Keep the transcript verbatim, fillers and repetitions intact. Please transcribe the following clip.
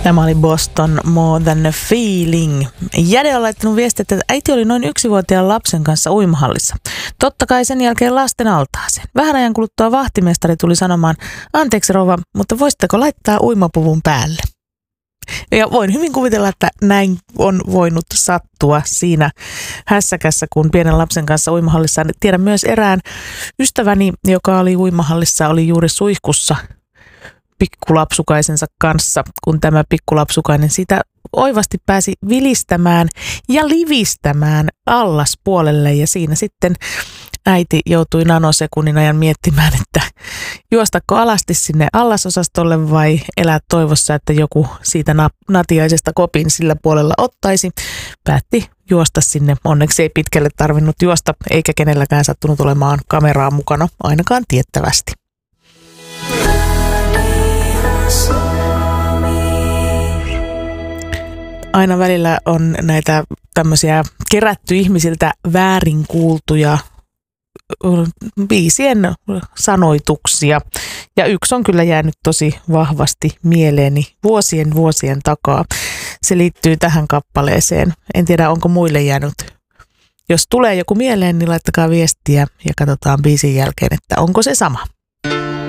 Tämä oli Boston More Than a Feeling. Jade on laittanut viestiä, että äiti oli noin yksivuotiaan lapsen kanssa uimahallissa. Totta kai sen jälkeen lasten altaaseen. Vähän ajan kuluttua vahtimestari tuli sanomaan, anteeksi rouva, mutta voisitteko laittaa uimapuvun päälle? Ja voin hyvin kuvitella, että näin on voinut sattua siinä hässäkässä, kun pienen lapsen kanssa uimahallissa. Tiedän myös erään ystäväni, joka oli uimahallissa, oli juuri suihkussa pikkulapsukaisensa kanssa, kun tämä pikkulapsukainen sitä oivasti pääsi vilistämään ja livistämään allaspuolelle. Ja siinä sitten äiti joutui nanosekunnin ajan miettimään, että juostako alasti sinne allasosastolle vai elää toivossa, että joku siitä natiaisesta kopin sillä puolella ottaisi. Päätti juosta sinne. Onneksi ei pitkälle tarvinnut juosta, eikä kenelläkään sattunut olemaan kameraa mukana, ainakaan tiettävästi. Aina välillä on näitä tämmöisiä kerätty ihmisiltä väärin kuultuja biisien sanoituksia. Ja yksi on kyllä jäänyt tosi vahvasti mieleeni vuosien vuosien takaa. Se liittyy tähän kappaleeseen. En tiedä, onko muille jäänyt. Jos tulee joku mieleen, niin laittakaa viestiä ja katsotaan biisin jälkeen, että onko se sama.